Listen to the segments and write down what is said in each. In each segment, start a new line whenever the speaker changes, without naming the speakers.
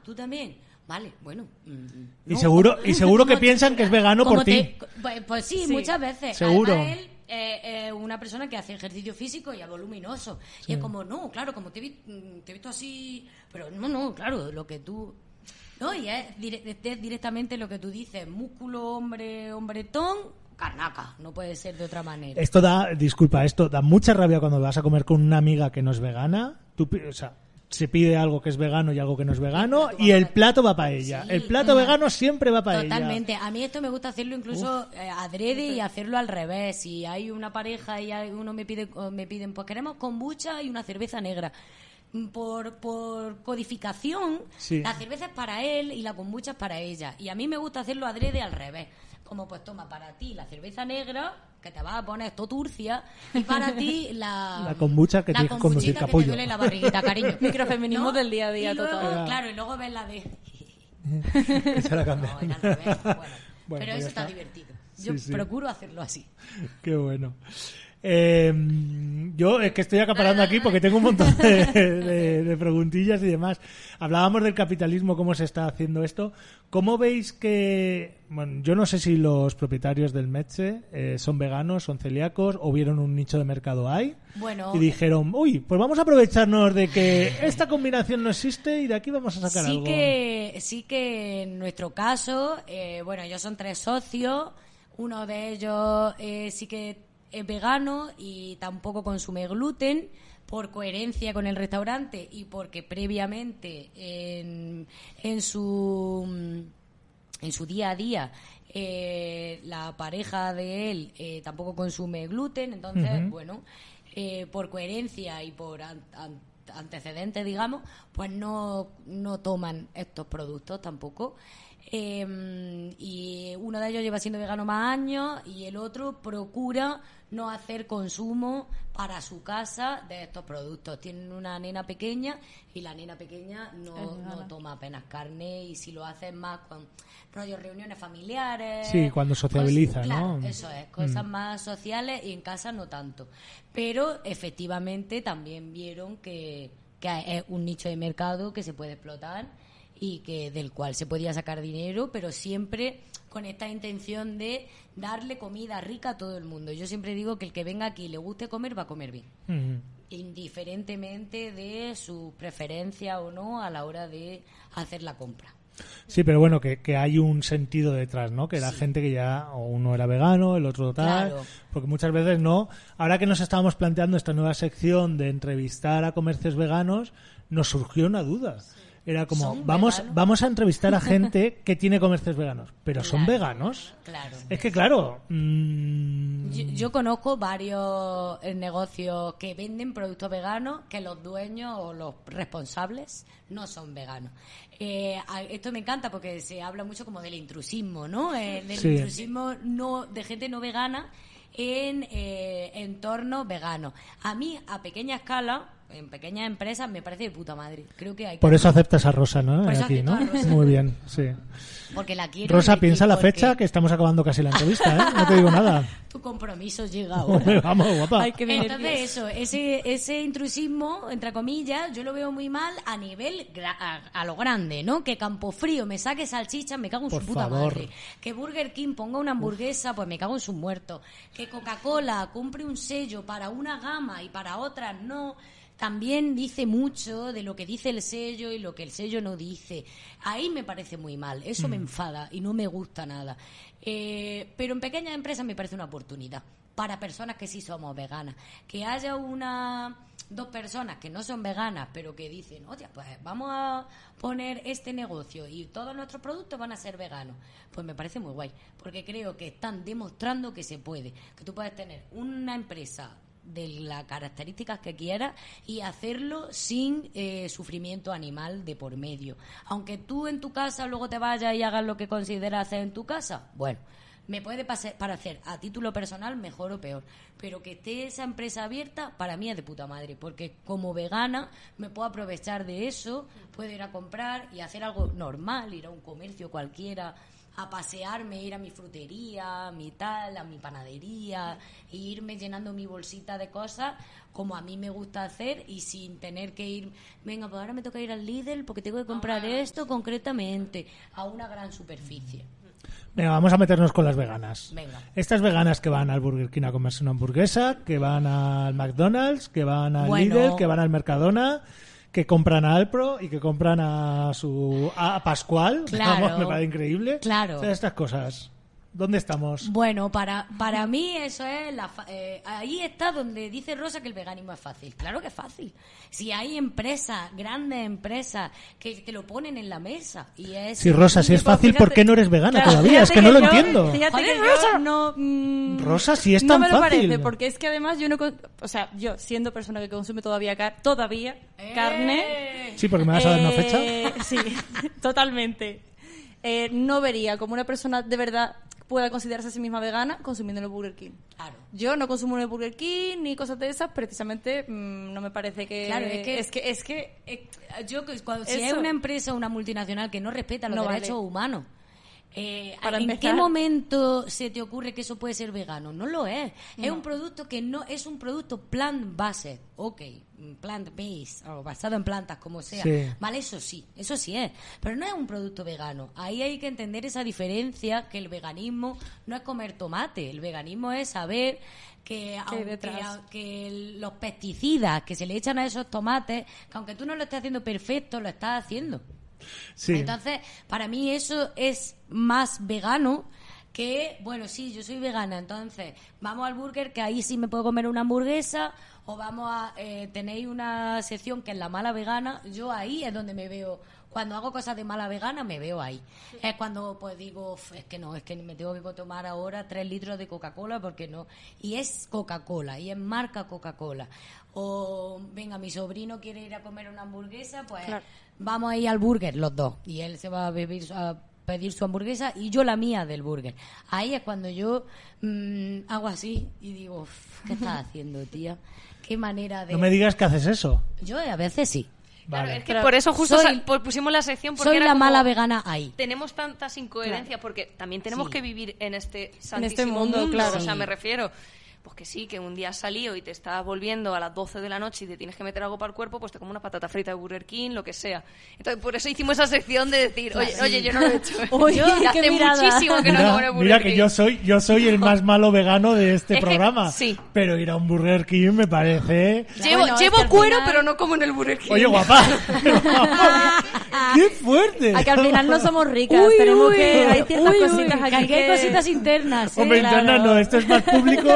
¿tú también? Vale, bueno.
Y seguro que piensan que es vegano por ti.
Pues sí, muchas veces.
Seguro.
Además, él una persona que hace ejercicio físico y es voluminoso. Sí. Y es como, no, claro, como te he visto así... Pero no, claro, lo que tú... No, y es directamente lo que tú dices. Músculo, hombretón, carnaca. No puede ser de otra manera.
Esto da mucha rabia cuando vas a comer con una amiga que no es vegana. Se pide algo que es vegano y algo que no es vegano y el plato va para ella. Sí, el plato vegano siempre va para ella.
Totalmente. A mí esto me gusta hacerlo incluso adrede y hacerlo al revés. Si hay una pareja y uno me piden, pues queremos kombucha y una cerveza negra. Por codificación, sí. La cerveza es para él y la kombucha es para ella. Y a mí me gusta hacerlo adrede al revés. Como pues toma para ti la cerveza negra, que te vas a poner esto turcia, y para ti la
kombucha que tienes que conducir capullo.
Te duele la barriguita, cariño.
Microfeminismo, ¿no? Del día a día,
y luego,
total.
Claro, y luego ves la de...
Esa la cambia.
No, era al revés. Bueno, pero
pues
eso está divertido. Yo procuro hacerlo así.
Qué bueno. Yo es que estoy acaparando aquí porque tengo un montón de preguntillas y demás. Hablábamos del capitalismo, cómo se está haciendo esto. ¿Cómo veis que... Bueno, yo no sé si los propietarios del Metxe son veganos, son celíacos o vieron un nicho de mercado ahí y dijeron, uy, pues vamos a aprovecharnos de que esta combinación no existe y de aquí vamos a sacar algo.
Sí que en nuestro caso, ellos son 3 socios, uno de ellos sí que es vegano y tampoco consume gluten por coherencia con el restaurante y porque previamente en su día a día la pareja de él tampoco consume gluten, entonces por coherencia y por antecedentes, digamos, pues no toman estos productos tampoco. Y uno de ellos lleva siendo vegano más años y el otro procura no hacer consumo para su casa de estos productos. Tienen una nena pequeña y la nena pequeña no toma apenas carne y si lo hace más con rollos reuniones familiares.
Sí, cuando sociabiliza,
claro,
¿no?
Eso es, cosas más sociales y en casa no tanto. Pero efectivamente también vieron que es un nicho de mercado que se puede explotar y que del cual se podía sacar dinero, pero siempre con esta intención de darle comida rica a todo el mundo. Yo siempre digo que el que venga aquí y le guste comer, va a comer bien. Indiferentemente de su preferencia o no a la hora de hacer la compra.
Sí, pero bueno, que hay un sentido detrás, ¿no? Que la gente que ya, o uno era vegano, el otro tal, claro. Porque muchas veces no. Ahora que nos estábamos planteando esta nueva sección de entrevistar a comercios veganos, nos surgió una duda. Sí. Era como, vamos a entrevistar a gente que tiene comercios veganos, pero claro, ¿son veganos?
Claro.
Es que claro...
Yo conozco varios negocios que venden productos veganos que los dueños o los responsables no son veganos. Esto me encanta porque se habla mucho como del intrusismo, ¿no? Del intrusismo de gente no vegana en entornos veganos. A mí, a pequeña escala... en pequeñas empresas me parece de puta madre. Creo que hay
por eso aceptas a Rosa, ¿no? Aquí, ¿no? Muy bien, sí.
Porque la quiero.
Rosa, piensa la fecha que estamos acabando casi la entrevista, ¿eh? No te digo nada.
Tu compromiso llega ahora.
Vamos, guapa.
Entonces ese intrusismo, entre comillas, yo lo veo muy mal a nivel a lo grande, ¿no? Que Campofrío me saque salchichas, me cago en su puta madre. Que Burger King ponga una hamburguesa, pues me cago en sus muertos. Que Coca-Cola compre un sello para una gama y para otras no. También dice mucho de lo que dice el sello y lo que el sello no dice. Ahí me parece muy mal, eso me enfada y no me gusta nada. Pero en pequeñas empresas me parece una oportunidad para personas que sí somos veganas. Que haya 2 personas que no son veganas, pero que dicen, oye, pues vamos a poner este negocio y todos nuestros productos van a ser veganos. Pues me parece muy guay, porque creo que están demostrando que se puede. Que tú puedes tener una empresa de las características que quieras y hacerlo sin sufrimiento animal de por medio. Aunque tú en tu casa luego te vayas y hagas lo que consideras hacer en tu casa, bueno, me puede parecer a título personal mejor o peor, pero que esté esa empresa abierta para mí es de puta madre, porque como vegana me puedo aprovechar de eso, puedo ir a comprar y hacer algo normal, ir a un comercio cualquiera a pasearme, ir a mi frutería, a mi tal, a mi panadería, e irme llenando mi bolsita de cosas como a mí me gusta hacer y sin tener que ir, venga, pues ahora me toca ir al Lidl porque tengo que comprar esto concretamente a una gran superficie.
Venga, vamos a meternos con las veganas.
Venga.
Estas veganas que van al Burger King a comerse una hamburguesa, que van al McDonald's, que van al Lidl, que van al Mercadona, que compran a Alpro y que compran a Pascual.
Claro.
Vamos, me parece increíble.
Claro.
O sea, estas cosas. ¿Dónde estamos?
Bueno, para mí eso es ahí está donde dice Rosa que el veganismo es fácil. Claro que es fácil. Si hay empresas, grandes empresas, que te lo ponen en la mesa. Y es
sí, Rosa, si es fácil,
fíjate,
¿por qué no eres vegana
claro,
todavía? Es que no lo entiendo.
Fíjate
Joder,
que
Rosa.
yo no...
Rosa, si es tan
no me lo
fácil.
parece, porque es que además yo no... O sea, yo siendo persona que consume todavía carne...
Sí, porque me vas a dar una fecha.
Sí, totalmente. No vería como una persona de verdad pueda considerarse a sí misma vegana consumiendo en el Burger King.
Claro.
Yo no consumo en el Burger King ni cosas de esas, precisamente no me parece que...
Claro, yo si es una empresa o una multinacional que no respeta los derechos humanos, ¿en qué momento se te ocurre que eso puede ser vegano? No lo es. No. Es un producto que no es un producto plant-based, plant-based, o basado en plantas, como sea.
Sí.
Vale, eso sí es. Pero no es un producto vegano. Ahí hay que entender esa diferencia, que el veganismo no es comer tomate. El veganismo es saber que los pesticidas que se le echan a esos tomates, que aunque tú no lo estés haciendo perfecto, lo estás haciendo.
Sí.
Entonces, para mí eso es más vegano que, bueno, sí, yo soy vegana, entonces vamos al burger, que ahí sí me puedo comer una hamburguesa, o vamos a tenéis una sección que es la mala vegana. Yo ahí es donde me veo. Cuando hago cosas de mala vegana me veo ahí. Es cuando pues digo, es que me tengo que tomar ahora 3 litros de Coca-Cola porque no. Y es Coca-Cola, y es marca Coca-Cola. O venga, mi sobrino quiere ir a comer una hamburguesa, pues claro, vamos a ir al burger los dos. Y él se va a pedir su hamburguesa y yo la mía del burger. Ahí es cuando yo hago así y digo, ¿qué estás haciendo, tía? ¿Qué manera de...?
No me digas que haces eso.
Yo a veces sí.
Claro,
Vale.
es que por eso justo pusimos la sección porque
soy
era
la
como,
mala vegana ahí.
tenemos tantas incoherencias, claro, porque también tenemos que vivir en este santísimo
mundo, claro.
O sea, me refiero, pues que sí, que un día has salido y te estás volviendo a las 12 de la noche y te tienes que meter algo para el cuerpo, pues te como una patata frita de Burger King, lo que sea. Entonces, por eso hicimos esa sección de decir, oye, yo no lo he hecho.
Oye,
yo hace muchísimo que no como en el Burger
Mira
King.
que yo soy el más malo vegano de este programa.
Sí.
Pero ir a un Burger King me parece...
Llevo cuero, pero no como en el Burger King.
Oye, guapa. ¡Qué fuerte!
A que al final no somos ricas. Hay ciertas cositas aquí
hay cositas internas.
Hombre, internas no, esto es más público.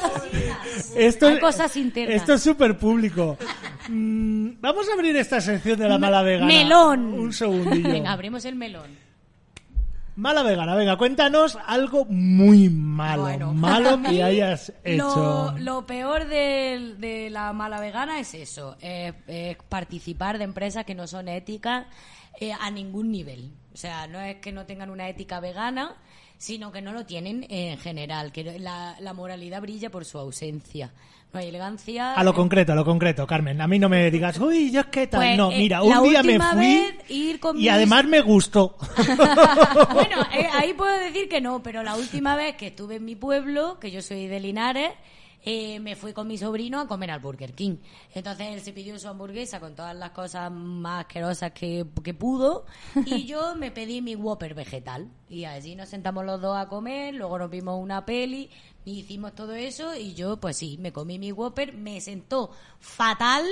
Hay cosas internas.
Esto es súper público. Vamos a abrir esta sección de la mala vegana.
Melón.
Un segundillo.
Venga, abrimos el melón.
Mala vegana, venga, cuéntanos algo muy malo, malo que hayas hecho.
Lo peor de la mala vegana es eso, participar de empresas que no son éticas a ningún nivel. O sea, no es que no tengan una ética vegana, sino que no lo tienen en general, que la moralidad brilla por su ausencia. No hay elegancia.
A lo concreto, Carmen. A mí no me digas, uy, yo es que tal.
Pues,
no, mira, un día me fui y además me gustó.
Bueno, ahí puedo decir que no, pero la última vez que estuve en mi pueblo, que yo soy de Linares, me fui con mi sobrino a comer al Burger King. Entonces él se pidió su hamburguesa con todas las cosas más asquerosas que pudo y yo me pedí mi Whopper vegetal. Y allí nos sentamos los dos a comer, luego nos vimos una peli, hicimos todo eso y yo, pues sí, me comí mi Whopper, me sentó fatal.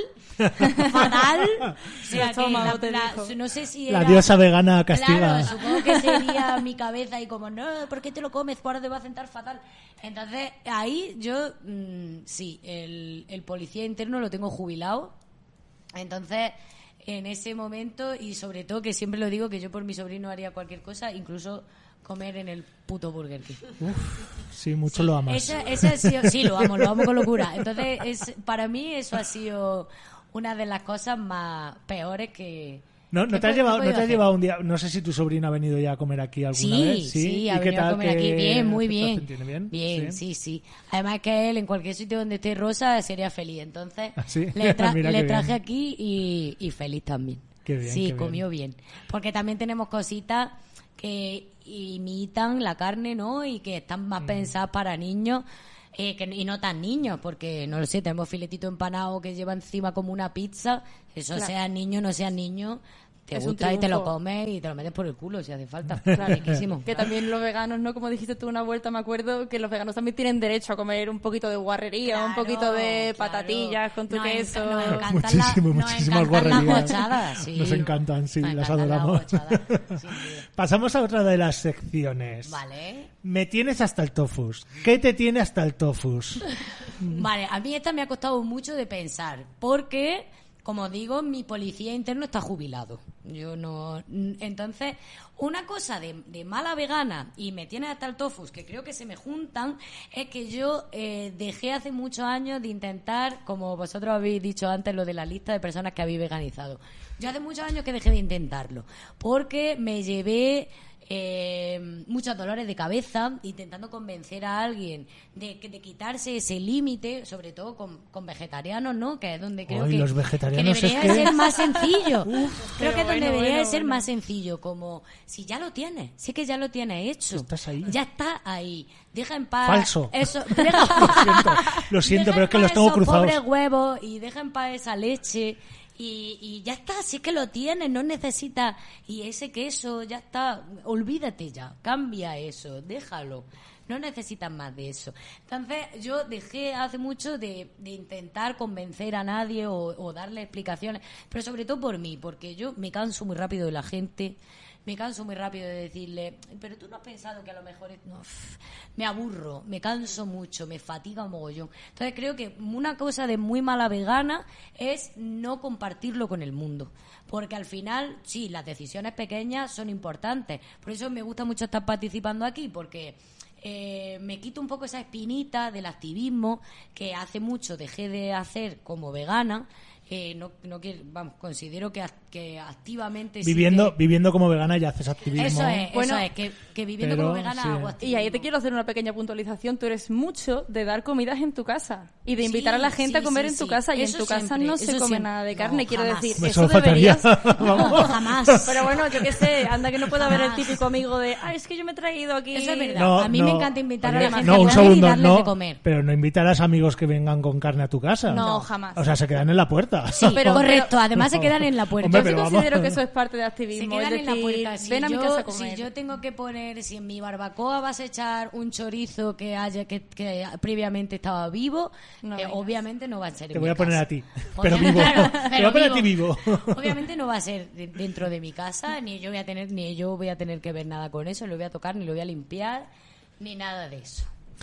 O sea, que no sé si era...
La diosa vegana castiga.
Claro, supongo que sería mi cabeza y como, no, ¿por qué te lo comes? Ahora te va a sentar fatal. Entonces, ahí yo, sí, el policía interno lo tengo jubilado. Entonces, en ese momento, y sobre todo que siempre lo digo, que yo por mi sobrino haría cualquier cosa, incluso comer en el puto Burger King.
Sí, mucho lo amas.
Esa ha sido, sí, lo amo con locura. Entonces, para mí eso ha sido una de las cosas más peores que...
¿No te has llevado un día? No sé si tu sobrino ha venido ya a comer aquí alguna vez.
Sí, ha venido a comer aquí. Bien, muy bien.
¿Bien?
Bien, sí. Además que él, en cualquier sitio donde esté Rosa, sería feliz. Entonces,
¿Sí?
le traje aquí y feliz también.
Qué bien,
sí,
qué bien.
comió bien. Porque también tenemos cositas que imitan la carne, ¿no? Y que están más pensadas para niños. Y no tan niños, porque no lo sé, tenemos filetito empanado que lleva encima como una pizza. Eso
Claro.
sea niño, no sea niño, te
Es un
gusta y te lo
triunfo.
comes y te lo metes por el culo si hace falta.
Claro,
Riquísimo.
que también los veganos, ¿no? Como dijiste tú una vuelta, me acuerdo que los veganos también tienen derecho a comer un poquito de guarrería, un poquito de
Claro.
patatillas con tu
Nos
queso.
nos encantan
Muchísimas
nos encantan
guarrerías.
las bochadas, sí.
Nos encantan, sí,
Nos
las
encantan
adoramos.
bochadas, sin duda.
Pasamos a otra de las secciones.
Vale.
Me tienes hasta el tofus. ¿Qué te tiene hasta el tofus?
Vale, a mí esta me ha costado mucho de pensar, porque, como digo, mi policía interno está jubilado. Yo no... Entonces, una cosa de mala vegana y me tiene hasta el tofus, que creo que se me juntan, es que yo dejé hace muchos años de intentar, como vosotros habéis dicho antes, lo de la lista de personas que habéis veganizado. Yo hace muchos años que dejé de intentarlo, porque me llevé... muchos dolores de cabeza intentando convencer a alguien de quitarse ese límite, sobre todo con vegetarianos, ¿no? Que es donde creo
Ay,
que,
los vegetarianos
que debería
es que-
ser más sencillo. Creo que es donde
bueno,
debería de
bueno,
ser
bueno.
más sencillo, como si ya lo tienes, si es que ya lo tienes hecho.
Estás ahí.
Ya está ahí. Deja en paz
Falso.
eso.
Lo siento,
Deja
pero
en
es que los
paz
tengo
esos
cruzados.
pobres huevos y deja en paz esa leche. Y ya está, si es que lo tienes, no necesitas. Y ese queso, ya está, olvídate ya, cambia eso, déjalo. No necesitas más de eso. Entonces, yo dejé hace mucho de intentar convencer a nadie o darle explicaciones, pero sobre todo por mí, porque yo me canso muy rápido de la gente. Me canso muy rápido de decirle, pero tú no has pensado que a lo mejor... No, me aburro, me canso mucho, me fatiga un mogollón. Entonces creo que una cosa de muy mala vegana es no compartirlo con el mundo. Porque al final, sí, las decisiones pequeñas son importantes. Por eso me gusta mucho estar participando aquí, porque... me quito un poco esa espinita del activismo que hace mucho dejé de hacer como vegana. Considero que activamente sí
Viviendo como vegana ya haces activismo.
Bueno,
eso es que viviendo
pero,
como vegana
sí.
hago
Y
activismo.
ahí te quiero hacer una pequeña puntualización. Tú eres mucho de dar comidas en tu casa y de
Sí,
invitar a la gente
sí,
a comer
sí,
en tu
sí.
casa. Y
Eso
en tu casa
siempre,
no se
eso
come
siempre.
nada de
No,
carne. Quiero
jamás.
decir,
Me
eso
solo faltaría.
deberías...
No, jamás.
Pero bueno, yo qué sé, anda que no puede haber el
Jamás.
típico amigo de, es que yo me he traído aquí...
Eso es verdad.
No,
A mí
no.
me encanta invitar a
Oye,
la gente
no,
a
un
comer y
segundo,
darles
no,
de comer.
pero no invitarás amigos que vengan con carne a tu casa.
No, jamás.
O sea, se quedan en la puerta.
Sí,
Pero-
correcto. Además se quedan en la puerta.
Hombre,
Yo sí
pero
considero
vamos.
que eso es parte de
Se
activismo.
quedan
Es
en la
decir,
puerta.
ven a mi casa a comer.
Si yo tengo que poner, si en mi barbacoa vas a echar un chorizo que previamente estaba vivo,
No vengas.
obviamente no va a ser en
Te
mi
voy a poner
casa.
a ti, pero
Obviamente-
vivo.
claro,
Te voy
pero
a poner a ti vivo.
Obviamente no va a ser dentro de mi casa, ni yo voy a tener que ver nada con eso, lo voy a tocar, ni lo voy a limpiar, ni nada de eso.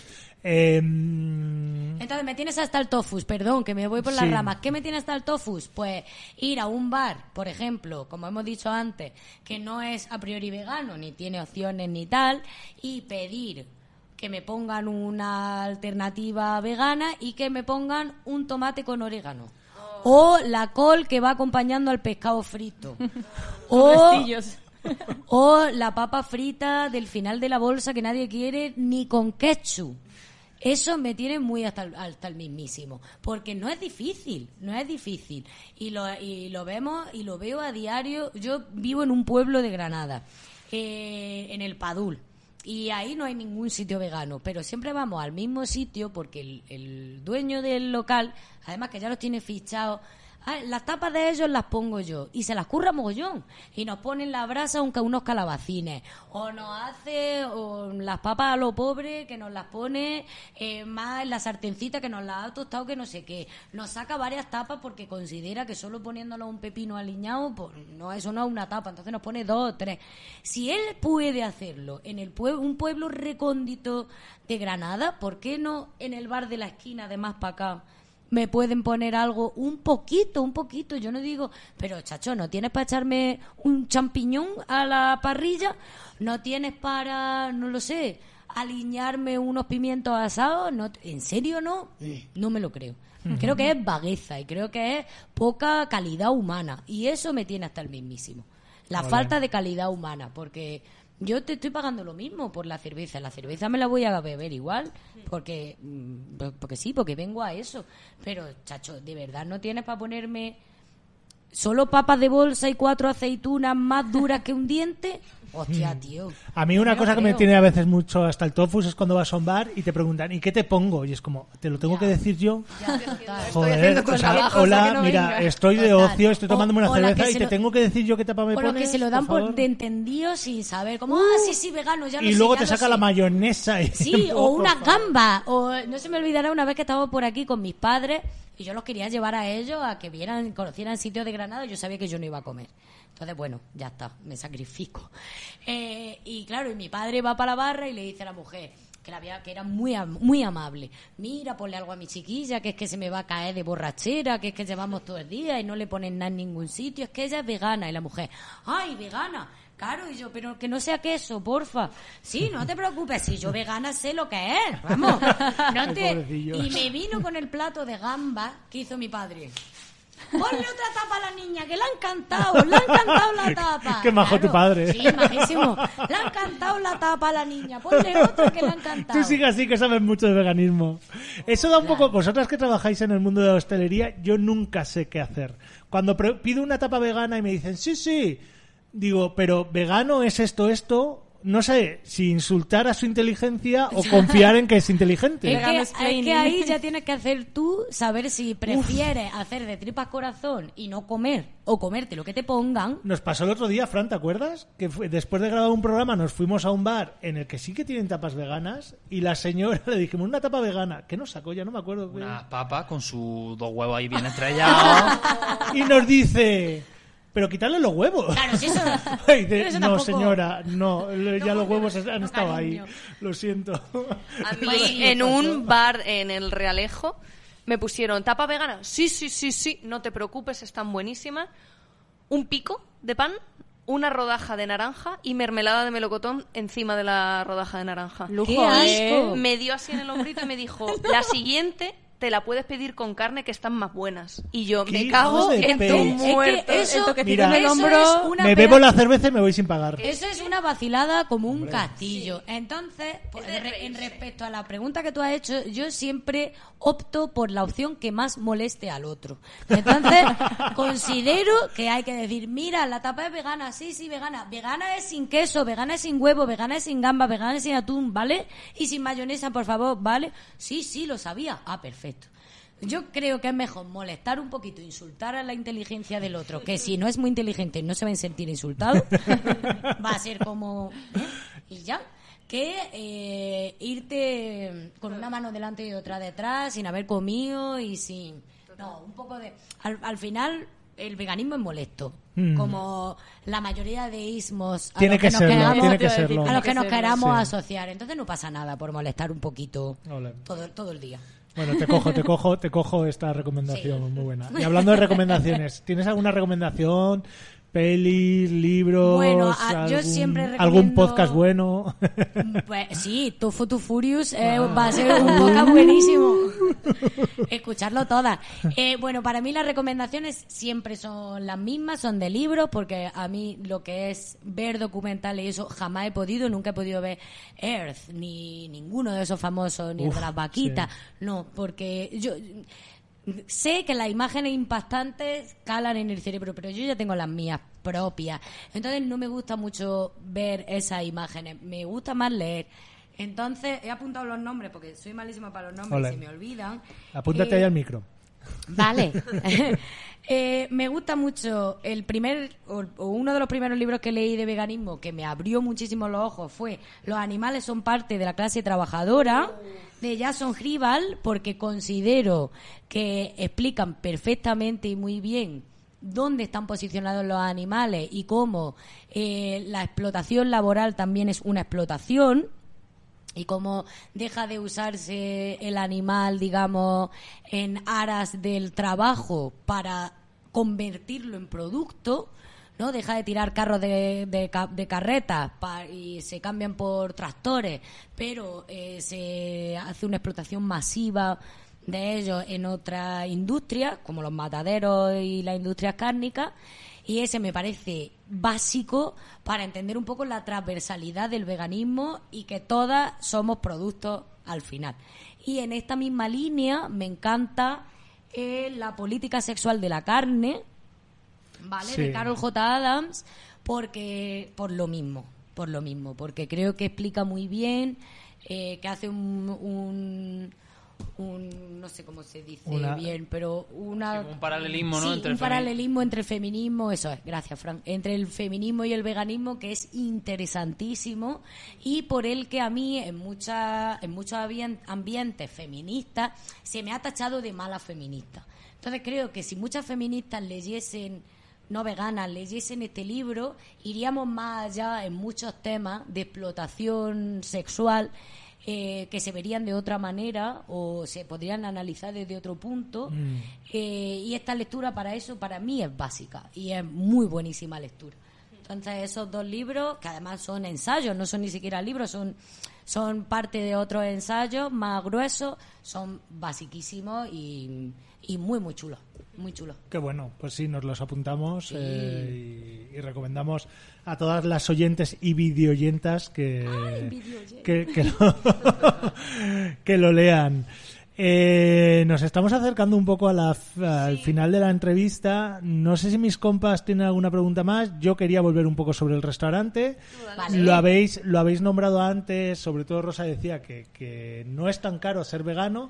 Entonces me tienes hasta el tofus, perdón, que me voy por las
Sí.
ramas. ¿Qué me tiene hasta el tofus? Pues ir a un bar, por ejemplo, como hemos dicho antes, que no es a priori vegano, ni tiene opciones ni tal, y pedir que me pongan una alternativa vegana y que me pongan un tomate con orégano. O la col que va acompañando al pescado frito. o,
Restillos.
o la papa frita del final de la bolsa que nadie quiere ni con ketchup. Eso me tiene muy hasta el mismísimo, porque no es difícil. Y lo vemos y lo veo a diario. Yo vivo en un pueblo de Granada, en el Padul, y ahí no hay ningún sitio vegano, pero siempre vamos al mismo sitio porque el dueño del local, además que ya los tiene fichados, las tapas de ellos las pongo yo y se las curra mogollón y nos ponen la brasa aunque unos calabacines o nos hace las papas a lo pobre que nos las pone más en la sartencita que nos las ha tostado que no sé qué, nos saca varias tapas porque considera que solo poniéndonos un pepino aliñado pues no, eso no es una tapa, entonces nos pone 2 o 3. Si él puede hacerlo en un pueblo recóndito de Granada, ¿por qué no en el bar de la esquina de más para acá me pueden poner algo un poquito? Yo no digo, pero chacho, ¿no tienes para echarme un champiñón a la parrilla? ¿No tienes para, no lo sé, aliñarme unos pimientos asados? ¿No? ¿En serio no? No me lo creo. Creo que es vagueza y creo que es poca calidad humana. Y eso me tiene hasta el mismísimo. La falta de calidad humana, porque yo te estoy pagando lo mismo por la cerveza. La cerveza me la voy a beber igual, porque sí, porque vengo a eso. Pero, chacho, de verdad no tienes para ponerme ¿Solo papas de bolsa y 4 aceitunas más duras que un diente? Hostia, tío.
A mí una cosa que me tiene a veces mucho hasta el tofu es cuando vas a un bar y te preguntan ¿y qué te pongo? Y es como, ¿te lo tengo que decir yo? Joder, hola, mira, estoy de ocio, estoy tomándome una cerveza y te tengo que decir yo qué tapa me pones.
O lo que se lo dan por de entendido sin saber. Como, sí, vegano, ya lo sé.
Y luego
ya
te saca la mayonesa.
Sí, o una gamba. O no se me olvidará una vez que estábamos por aquí con mis padres y yo los quería llevar a ellos a que conocieran sitios de Granada y yo sabía que yo no iba a comer. Entonces, bueno, ya está, me sacrifico. Y claro, y mi padre va para la barra y le dice a la mujer, que era muy amable, mira, ponle algo a mi chiquilla, que es que se me va a caer de borrachera, que es que llevamos todo el día y no le ponen nada en ningún sitio, es que ella es vegana. Y la mujer, ¡ay, vegana! Claro, y yo, pero que no sea queso, porfa. Sí, no te preocupes, si yo vegana sé lo que es, vamos. Y me vino con el plato de gamba que hizo mi padre. Ponle otra tapa a la niña, que le ha encantado la tapa.
Qué majo tu padre.
Sí, majísimo. Le ha encantado la tapa a la niña, ponle otra que le ha encantado.
Tú sigas así, que sabes mucho de veganismo. Eso da un poco, vosotras que trabajáis en el mundo de la hostelería, yo nunca sé qué hacer. Cuando pido una tapa vegana y me dicen, sí, digo, pero vegano es esto, no sé si insultar a su inteligencia o confiar en que es inteligente.
Es que ahí ya tienes que hacer tú, saber si prefieres hacer de tripas corazón y no comer, o comerte lo que te pongan.
Nos pasó el otro día, Fran, ¿te acuerdas? Que después de grabar un programa nos fuimos a un bar en el que sí que tienen tapas veganas y la señora le dijimos, una tapa vegana. ¿Qué nos sacó? Ya no me acuerdo.
Una papa con sus 2 huevos ahí bien estrellados.
Y nos dice... Pero quitarle los huevos.
Claro, si eso...
No, tampoco... señora, no, ya los huevos han estado ahí. Lo siento.
A mí, en un bar en el Realejo, me pusieron tapa vegana. Sí, no te preocupes, están buenísimas. Un pico de pan, una rodaja de naranja y mermelada de melocotón encima de la rodaja de naranja.
¡Qué asco!
Me dio así en el hombrito y me dijo, la siguiente... te la puedes pedir con carne, que están más buenas. Y yo me cago en tu muerto.
Es que eso,
mira,
en el hombro,
me bebo la cerveza y me voy sin pagar.
Eso es una vacilada como un castillo. Entonces, en respecto a la pregunta que tú has hecho, yo siempre opto por la opción que más moleste al otro. Entonces, considero que hay que decir, mira, la tapa es vegana, sí, vegana. Vegana es sin queso, vegana es sin huevo, vegana es sin gamba, vegana es sin atún, ¿vale? Y sin mayonesa, por favor, ¿vale? Sí, lo sabía. Ah, perfecto. Yo creo que es mejor molestar un poquito, insultar a la inteligencia del otro, que si no es muy inteligente no se va a sentir insultado, va a ser como... y ya, que irte con una mano delante y otra detrás, sin haber comido y sin... No, un poco de... Al final... el veganismo es molesto, como la mayoría de ismos a los que nos queramos asociar. Entonces no pasa nada por molestar un poquito todo el día.
Bueno, te cojo esta recomendación, muy buena. Y hablando de recomendaciones, ¿tienes alguna recomendación? Pelis, libros,
bueno, yo siempre recomiendo...
algún podcast bueno.
Pues sí, Tofu to Furious va a ser un podcast buenísimo. Escucharlo todas. Bueno, para mí las recomendaciones siempre son las mismas, son de libros, porque a mí lo que es ver documentales y eso jamás he podido, nunca he podido ver Earth, ni ninguno de esos famosos, ni el de las vaquitas. Sí. No, porque yo... sé que las imágenes impactantes calan en el cerebro, pero yo ya tengo las mías propias. Entonces no me gusta mucho ver esas imágenes, me gusta más leer. Entonces he apuntado los nombres porque soy malísima para los nombres y se me olvidan.
Apúntate ahí al micro.
Vale. Me gusta mucho el primer o uno de los primeros libros que leí de veganismo que me abrió muchísimo los ojos fue Los animales son parte de la clase trabajadora, de Jason Hribal, porque considero que explican perfectamente y muy bien dónde están posicionados los animales y cómo la explotación laboral también es una explotación y cómo deja de usarse el animal, digamos, en aras del trabajo para convertirlo en producto, ¿no? Deja de tirar carros de carretas y se cambian por tractores, pero se hace una explotación masiva de ellos en otras industrias, como los mataderos y las industrias cárnicas, y ese me parece básico para entender un poco la transversalidad del veganismo y que todas somos productos al final. Y en esta misma línea me encanta la política sexual de la carne, ¿vale?
Sí.
De Carol J. Adams, porque por lo mismo, porque creo que explica muy bien, que hace un no sé cómo se dice bien, pero
un paralelismo, ¿no?
Sí, un paralelismo entre el feminismo, eso es, gracias Fran, entre el feminismo y el veganismo, que es interesantísimo, y por el que a mí en muchos ambientes feministas se me ha tachado de mala feminista. Entonces creo que si muchas feministas leyesen, no veganas, leyesen este libro, iríamos más allá en muchos temas de explotación sexual, que se verían de otra manera o se podrían analizar desde otro punto. Y esta lectura para eso, para mí, es básica y es muy buenísima lectura. Entonces esos 2 libros, que además son ensayos, no son ni siquiera libros, son parte de otros ensayos más gruesos, son basiquísimos y muy, muy chulos. Muy chulo.
Qué bueno, pues sí, nos los apuntamos, sí. Y recomendamos a todas las oyentes y videoyentas que lo lean. Nos estamos acercando un poco al final de la entrevista. No sé si mis compas tienen alguna pregunta más. Yo quería volver un poco sobre el restaurante. Vale. Lo habéis nombrado antes, sobre todo Rosa decía que no es tan caro ser vegano.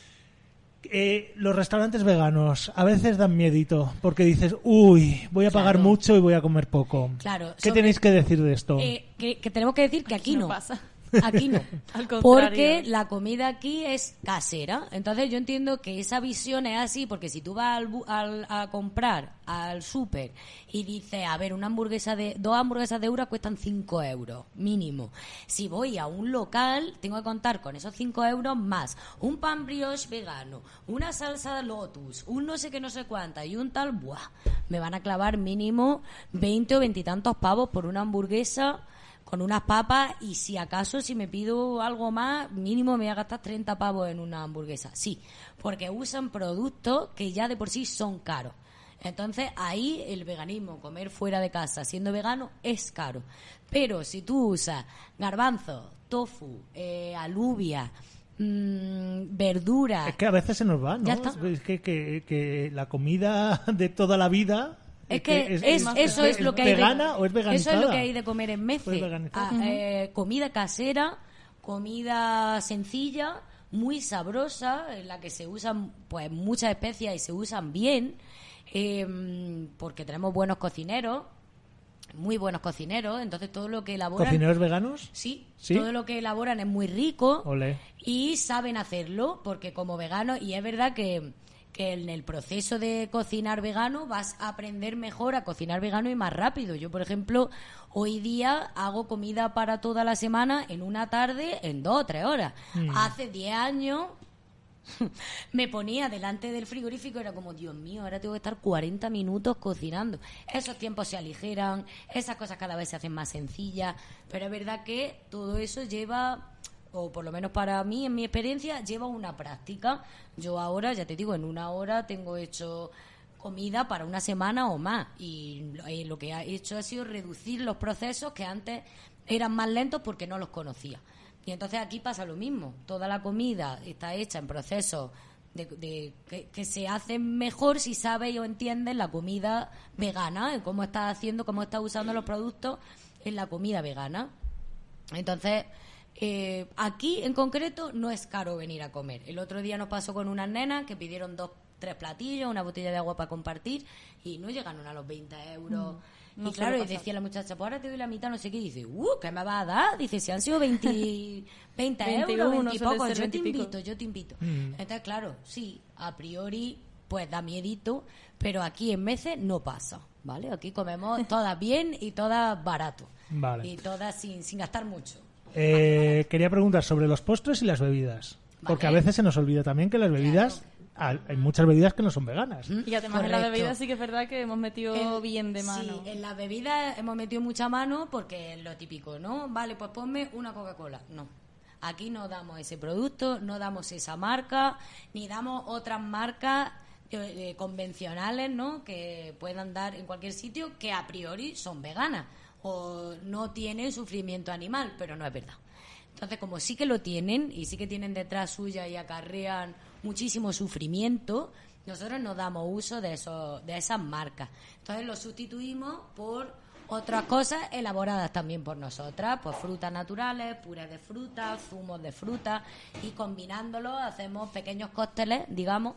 Los restaurantes veganos a veces dan miedito porque dices, voy a pagar mucho y voy a comer poco.
Claro.
¿Qué tenéis que decir de esto?
Que tenemos que decir que aquí no pasa. Aquí no.
Al contrario.
Porque la comida aquí es casera. Entonces yo entiendo que esa visión es así, porque si tú vas a comprar al súper y dices, a ver, 2 hamburguesas de euro cuestan 5 euros mínimo. Si voy a un local, tengo que contar con esos 5 euros más un pan brioche vegano, una salsa de lotus, un no sé qué, no sé cuánta y un tal, me van a clavar mínimo 20 o 20 y tantos pavos por una hamburguesa con unas papas, y si acaso si me pido algo más, mínimo me voy a gastar 30 pavos en una hamburguesa. Sí, porque usan productos que ya de por sí son caros. Entonces ahí el veganismo, comer fuera de casa siendo vegano, es caro. Pero si tú usas garbanzo, tofu, alubia, verdura...
Es que a veces se nos va, ¿no?
Ya está.
Es que la comida de toda la vida...
eso es lo que hay
vegana o es veganizada.
Eso es lo que hay de comer en Mece.
Pues
comida casera, comida sencilla, muy sabrosa, en la que se usan pues muchas especias y se usan bien, porque tenemos buenos cocineros, muy buenos cocineros. Entonces todo lo que elaboran...
¿Cocineros veganos?
Sí, todo lo que elaboran es muy rico.
Olé.
Y saben hacerlo, porque como veganos, y es verdad que en el proceso de cocinar vegano vas a aprender mejor a cocinar vegano y más rápido. Yo, por ejemplo, hoy día hago comida para toda la semana en una tarde, en 2 o 3 horas. Hace 10 años me ponía delante del frigorífico, era como, Dios mío, ahora tengo que estar 40 minutos cocinando. Esos tiempos se aligeran, esas cosas cada vez se hacen más sencillas, pero es verdad que todo eso lleva... o por lo menos para mí, en mi experiencia, lleva una práctica. Yo ahora, ya te digo, en 1 hora tengo hecho comida para una semana o más. Y lo que he hecho ha sido reducir los procesos que antes eran más lentos porque no los conocía. Y entonces aquí pasa lo mismo. Toda la comida está hecha en procesos que se hacen mejor si sabes o entiendes la comida vegana, cómo estás haciendo, cómo estás usando los productos en la comida vegana. Entonces... aquí en concreto no es caro venir a comer. El otro día nos pasó con unas nenas que pidieron 2-3 platillos, una botella de agua para compartir y no llegaron a los 20 euros. Y claro, y decía la muchacha, pues ahora te doy la mitad, no sé qué. Y dice, ¿qué me vas a dar? Dice, si han sido 20 euros, 20 y poco, yo te invito. Entonces, claro, sí, a priori, pues da miedito, pero aquí en Mece no pasa, ¿vale? Aquí comemos todas bien y todas barato.
Vale.
Y todas sin gastar mucho.
Quería preguntar sobre los postres y las bebidas. Porque a veces se nos olvida también que las bebidas, hay muchas bebidas que no son veganas.
Y además en las bebidas sí que es verdad que hemos metido bien de mano.
Sí, en las bebidas hemos metido mucha mano porque es lo típico, ¿no? Vale, pues ponme una Coca-Cola. No. Aquí no damos ese producto, no damos esa marca, ni damos otras marcas convencionales, ¿no? Que puedan dar en cualquier sitio que a priori son veganas o no tienen sufrimiento animal, pero no es verdad. Entonces, como sí que lo tienen y sí que tienen detrás suya y acarrean muchísimo sufrimiento, nosotros no damos uso de esas marcas. Entonces lo sustituimos por otras cosas elaboradas también por nosotras, pues frutas naturales, purés de fruta, zumos de fruta, y combinándolo hacemos pequeños cócteles, digamos,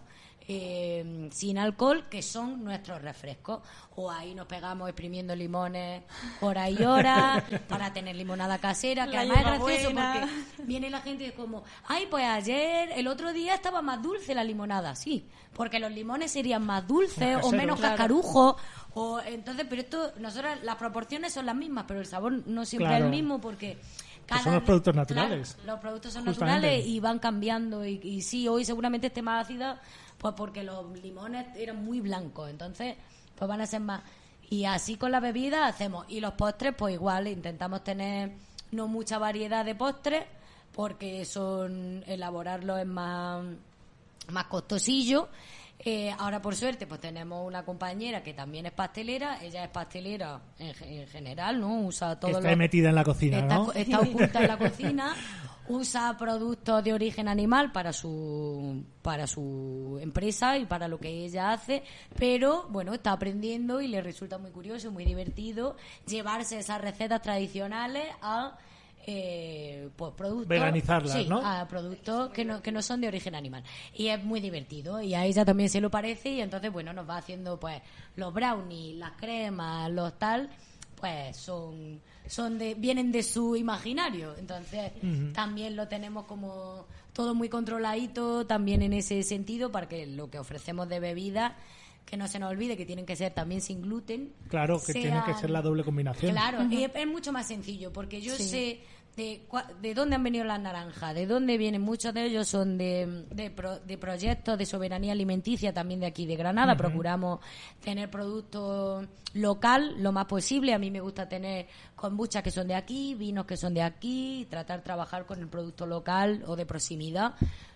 sin alcohol, que son nuestros refrescos. O ahí nos pegamos exprimiendo limones horas y horas para tener limonada casera, que además es gracioso porque viene la gente y es como, ay, pues el otro día estaba más dulce la limonada. Sí, porque los limones serían más dulces o menos cascarujos. O entonces, pero nosotros las proporciones son las mismas, pero el sabor no siempre es el mismo porque
son los productos naturales.
Claro, los productos son naturales y van cambiando. Y sí, hoy seguramente esté más ácida, pues porque los limones eran muy blancos, entonces pues van a ser más. Y así con la bebida hacemos. Y los postres, pues igual, intentamos tener no mucha variedad de postres, porque elaborarlo es más costosillo. Ahora, por suerte, pues tenemos una compañera que también es pastelera. Ella es pastelera en general, ¿no? Usa todo.
Está metida en la cocina, ¿no?
Está oculta en la cocina. Usa productos de origen animal para su empresa y para lo que ella hace, pero bueno, está aprendiendo y le resulta muy curioso, muy divertido llevarse esas recetas tradicionales a pues productos,
veganizarlas, ¿no?
A productos que no son de origen animal, y es muy divertido y a ella también se lo parece, y entonces bueno, nos va haciendo pues los brownies, las cremas, los tal, pues vienen de su imaginario, entonces también lo tenemos como todo muy controladito también en ese sentido, para que lo que ofrecemos de bebida, que no se nos olvide que tienen que ser también sin gluten.
Claro, que tiene que ser la doble combinación.
Claro, es mucho más sencillo, porque yo sé de dónde han venido las naranjas, de dónde vienen. Muchos de ellos son de proyectos de soberanía alimenticia también de aquí de Granada. Procuramos tener productos local lo más posible. A mí me gusta tener kombuchas que son de aquí, vinos que son de aquí, tratar de trabajar con el producto local o de proximidad.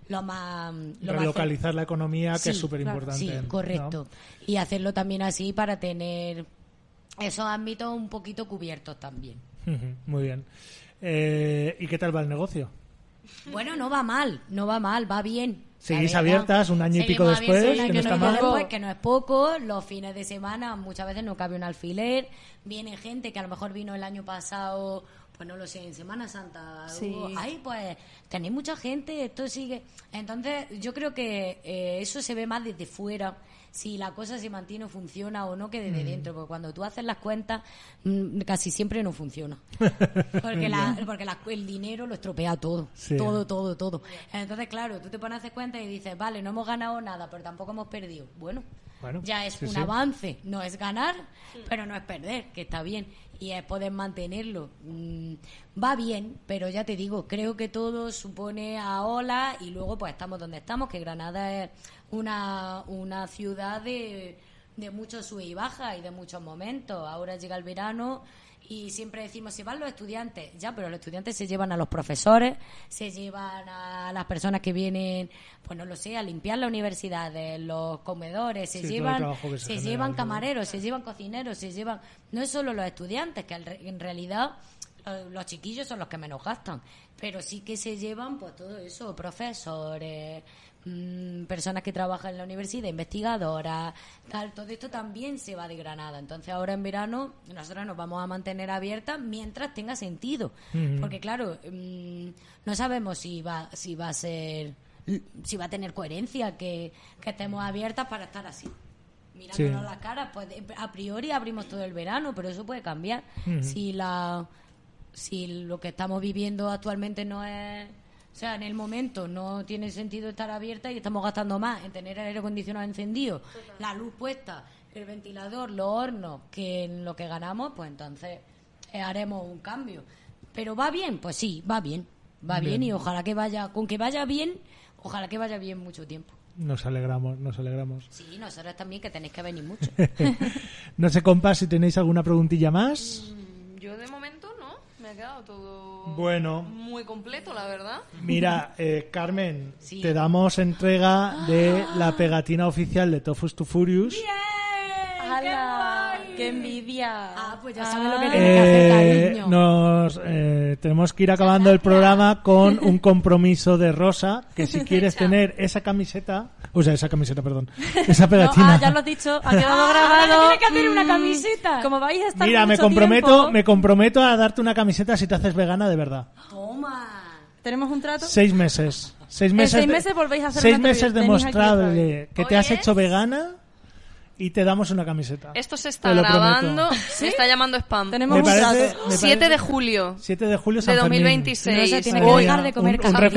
Relocalizar la economía, que es súper importante.
Sí, correcto. ¿No? Y hacerlo también así para tener esos ámbitos un poquito cubiertos también.
Muy bien. ¿Y qué tal va el negocio?
Bueno, no va mal, va bien.
¿Seguís abiertas un año y pico después?
Que no está mal. Que no es poco. Los fines de semana muchas veces no cabe un alfiler. Viene gente que a lo mejor vino el año pasado, pues no lo sé, en Semana Santa.
Sí.
Ay, pues tenéis mucha gente, esto sigue. Entonces yo creo que eso se ve más desde fuera, si la cosa se mantiene o funciona o no, que desde dentro, porque cuando tú haces las cuentas casi siempre no funciona, porque el dinero lo estropea todo, todo. Entonces claro, tú te pones a hacer cuentas y dices, vale, no hemos ganado nada, pero tampoco hemos perdido. Bueno, ya es un avance, no es ganar, pero no es perder, que está bien, y es poder mantenerlo. Va bien, pero ya te digo, creo que todo supone a olas, y luego pues estamos donde estamos, que Granada es una ciudad de muchos sube y baja y de muchos momentos. Ahora llega el verano y siempre decimos, se van los estudiantes, ya, pero los estudiantes se llevan a los profesores, se llevan a las personas que vienen, pues no lo sé, a limpiar la universidad, los comedores, se llevan camareros, se llevan cocineros, no es solo los estudiantes, que en realidad los chiquillos son los que menos gastan, pero sí que se llevan pues todo eso, profesores, personas que trabajan en la universidad, investigadoras, tal, todo esto también se va de Granada. Entonces ahora en verano nosotros nos vamos a mantener abiertas mientras tenga sentido, porque claro, no sabemos si va a tener coherencia que estemos abiertas para estar así mirándonos las caras. Pues a priori abrimos todo el verano, pero eso puede cambiar si lo que estamos viviendo actualmente no es, o sea, en el momento no tiene sentido estar abierta y estamos gastando más en tener el aire acondicionado encendido, la luz puesta, el ventilador, los hornos, que en lo que ganamos, pues entonces haremos un cambio. Pero ¿va bien? Pues sí, va bien, y ojalá que vaya bien mucho tiempo.
Nos alegramos.
Sí, nosotros también, que tenéis que venir mucho.
No sé, compas, si tenéis alguna preguntilla más.
Yo de momento no, me ha quedado todo muy completo, la verdad.
Mira, Carmen, te damos entrega de la pegatina oficial de Tofus to Furious.
¡Bien!
¡Hala! ¡Qué envidia!
Pues ya sabes lo que tiene que hacer, cariño.
tenemos que ir acabando el programa con un compromiso de Rosa, que si quieres tener esa camiseta, perdón, esa pegatina.
Ya lo has dicho, ha quedado grabado.
Tiene que hacer una camiseta.
Como vais a estar
Mira,
mucho
me comprometo a darte una camiseta si te haces vegana de verdad.
Toma.
¿Tenemos un trato?
6 meses. 6
En
meses.
6 meses volvéis a hacer
6
una
meses
entrevista. Venís aquí otra
demostrable que te has
Oye.
hecho vegana y te damos una camiseta.
Esto se está
Te lo
grabando.
prometo.
Me está llamando spam.
Tenemos
Me
un
parece-
trato.
me
7 de
parece-
julio
7 de julio
de
San Fermín.
2026.
No se tiene
Madre
que
mía,
dejar de comer
un
carne.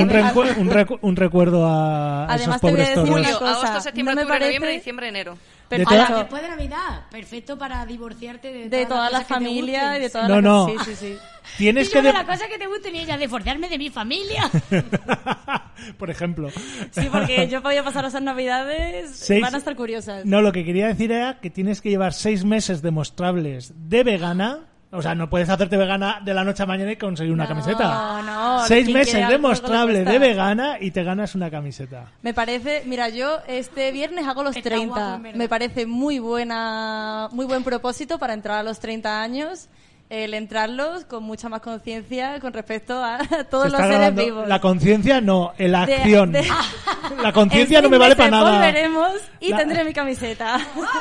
recuerdo a esos
Además, te voy a
pobres
decir
toros.
una
Julio,
cosa,
agosto, septiembre,
no me
octubre,
parece-
noviembre, diciembre, enero.
Perfecto.
toda-
Después de Navidad. Perfecto para divorciarte
De toda la
las cosas que te
familia
gusten.
y de toda
No,
la...
no.
Sí.
Tienes
Y
que
yo de
de-
las cosas que te gusten y ella, divorciarme de mi familia.
por ejemplo.
Sí, porque yo podía pasar esas navidades, van a estar curiosas.
No, lo que quería decir era que tienes que llevar 6 meses demostrables de vegana. O sea, no puedes hacerte vegana de la noche a mañana y conseguir una camiseta.
No,
6
quien
meses
quiere algo,
demostrable
algo
de
le cuesta.
vegana y te ganas una camiseta.
Me parece, mira, yo este viernes hago los
Está
30.
guapo, en verdad.
Me parece muy buen propósito para entrar a los 30 años. El entrarlos con mucha más conciencia con respecto a todos
Se
los
está
seres
grabando.
vivos.
La conciencia no, la
De-
acción.
de-
La conciencia
En
no me
6
vale para
meses
nada.
Volveremos y
La-
tendré mi camiseta.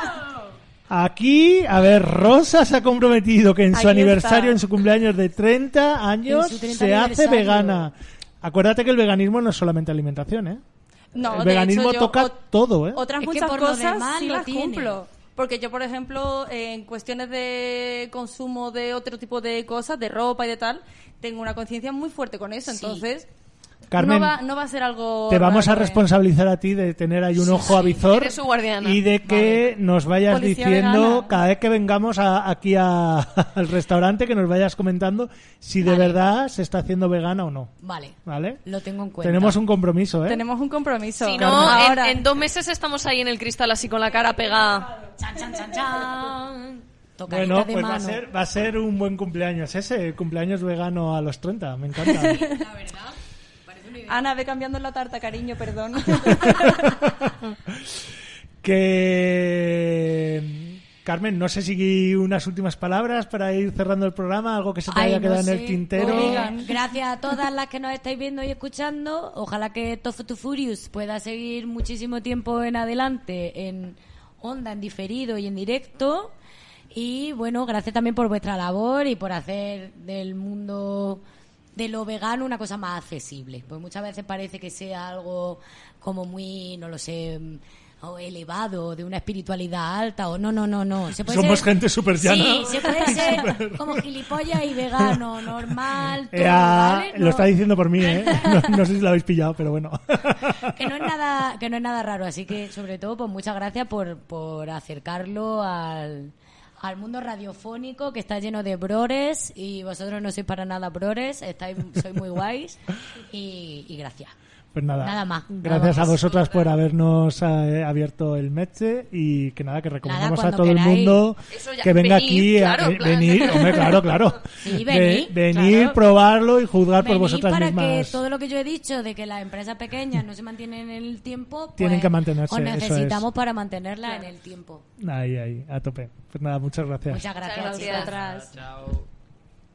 Aquí, a ver, Rosa se ha comprometido que en su
Aquí
aniversario,
está.
en su cumpleaños de 30 años,
En su 30
se hace
aniversario.
vegana. Acuérdate que el veganismo no es solamente alimentación, ¿eh?
No,
El
de
veganismo
hecho, yo
toca todo, ¿eh?
Otras
Es que
muchas
por lo
cosas
demás
sí
lo
las
tiene.
cumplo. Porque yo, por ejemplo, en cuestiones de consumo de otro tipo de cosas, de ropa y de tal, tengo una conciencia muy fuerte con eso.
Sí.
Entonces,
Carmen,
no va a ser algo
te vamos a
raro, ¿eh?
responsabilizar a ti de tener ahí un ojo avizor
Eres su guardiana.
y de que nos vayas
Policía
diciendo
vegana.
cada vez que vengamos aquí al restaurante, que nos vayas comentando si de
Vale.
verdad se está haciendo vegana o no.
Vale.
¿Vale?
Lo tengo en cuenta.
Tenemos un compromiso, ¿eh?
Tenemos un compromiso.
Si no,
Ahora,
en 2 meses estamos ahí en el cristal así con la cara pegada.
Chan, chan, chan, chan. Tocadita
Bueno,
de
pues
mano.
va a ser un buen cumpleaños ese, el cumpleaños vegano a los 30, me encanta.
La verdad. Parece una idea.
Ana, ve cambiando la tarta, cariño, perdón.
Que Carmen, no sé si unas últimas palabras para ir cerrando el programa, algo que se te
Ay,
haya
no
quedado en
sé.
el tintero.
Pues, gracias a todas las que nos estáis viendo y escuchando. Ojalá que Tofu to Furious pueda seguir muchísimo tiempo en adelante en onda, en diferido y en directo. Y bueno, gracias también por vuestra labor y por hacer del mundo de lo vegano una cosa más accesible. Pues muchas veces parece que sea algo como muy, no lo sé, o elevado, de una espiritualidad alta, o no. Se puede
Somos
ser-
gente súper llana.
Sí, se puede ser como gilipollas y vegano, normal, todo,
Ya,
¿vale?
lo
No-
está diciendo por mí, ¿eh? No sé si lo habéis pillado, pero bueno.
que no es nada raro, así que sobre todo pues muchas gracias por acercarlo al mundo radiofónico que está lleno de brores y vosotros no sois para nada brores, sois muy guays y gracias.
Pues nada,
Nada más.
gracias
Nada
a
más.
vosotras por habernos abierto el Meche y que nada, que recomendamos a
cuando
todo el
queráis.
mundo
Eso ya,
que venga
venid,
aquí,
claro, en plan.
venir, hombre, claro.
Sí, venid,
venir,
claro.
probarlo y juzgar por
Venid
vosotras
para
mismas.
que todo lo que yo he dicho de que las empresas pequeñas no se mantienen en el tiempo, pues,
Tienen que mantenerse,
os
eso es.
necesitamos para mantenerla en el tiempo.
Ahí, a tope. Pues nada, muchas gracias.
Muchas gracias,
Muchas gracias.
chicas.
Chao.